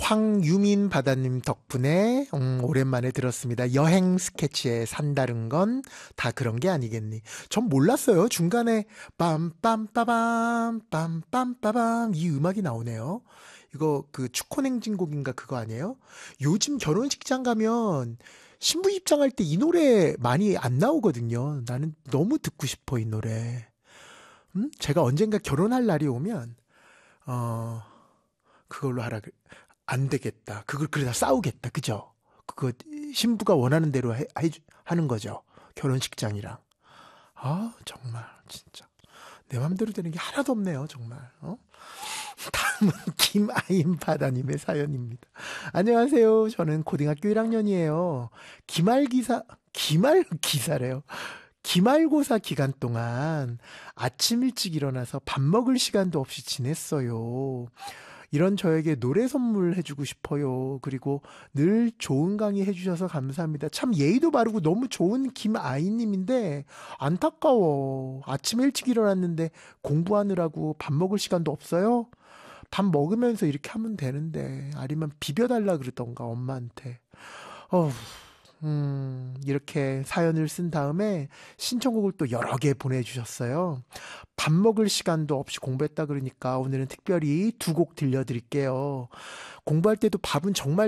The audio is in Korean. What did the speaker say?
황유민 바다님 덕분에 오랜만에 들었습니다. 여행 스케치에 산다는 건 다 그런 게 아니겠니. 전 몰랐어요. 중간에 빰빰빠밤 빰빰빠밤 이 음악이 나오네요. 이거 그 축혼행진곡인가 그거 아니에요? 요즘 결혼식장 가면 신부 입장할 때 이 노래 많이 안 나오거든요. 나는 너무 듣고 싶어 이 노래. 제가 언젠가 결혼할 날이 오면 어 그걸로 하라. 안 되겠다. 그걸 그러다 싸우겠다. 그죠? 그거 신부가 원하는 대로 하는 거죠. 결혼식장이랑. 아, 정말 진짜 내 맘대로 되는 게 하나도 없네요. 정말. 다음은 김아임 바다님의 사연입니다. 안녕하세요. 저는 고등학교 1학년이에요. 기말기사래요. 기말고사 기간 동안 아침 일찍 일어나서 밥 먹을 시간도 없이 지냈어요. 이런 저에게 노래 선물해주고 싶어요. 그리고 늘 좋은 강의 해주셔서 감사합니다. 참 예의도 바르고 너무 좋은 김아이님인데 안타까워. 아침 일찍 일어났는데 공부하느라고 밥 먹을 시간도 없어요? 밥 먹으면서 이렇게 하면 되는데 아니면 비벼달라 그러던가 엄마한테. 어후. 이렇게 사연을 쓴 다음에 신청곡을 또 여러 개 보내주셨어요. 밥 먹을 시간도 없이 공부했다 그러니까 오늘은 특별히 두 곡 들려드릴게요. 공부할 때도 밥은 정말